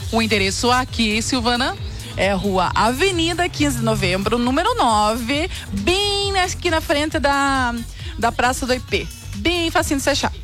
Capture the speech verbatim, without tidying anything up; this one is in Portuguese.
O endereço aqui, Silvana, é Rua Avenida quinze de Novembro, número nove, bem aqui na frente da, da Praça do I P. Bem facinho de se achar.